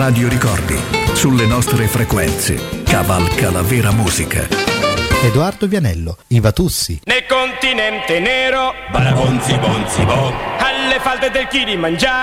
Radio Ricordi, sulle nostre frequenze, cavalca la vera musica. Edoardo Vianello, Iva Tussi. Nel continente nero, Barabonzi bonzi bo, alle falde del Kilimangiaro,